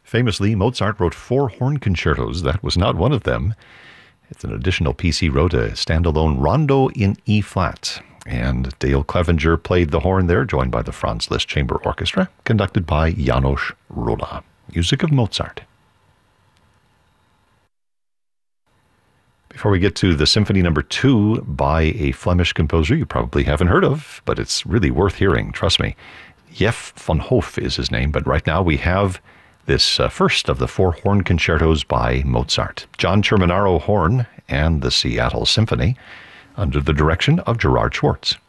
Famously, Mozart wrote 4 horn concertos. That was not one of them. It's an additional piece he wrote, a standalone rondo in E-flat. And Dale Clevenger played the horn there, joined by the Franz Liszt Chamber Orchestra, conducted by János Róla. Music of Mozart. Before we get to the Symphony No. 2 by a Flemish composer you probably haven't heard of, but it's really worth hearing, trust me. Jef van Hoof is his name, but right now we have this first of the 4 horn concertos by Mozart. John Terminaro horn and the Seattle Symphony under the direction of Gerard Schwartz.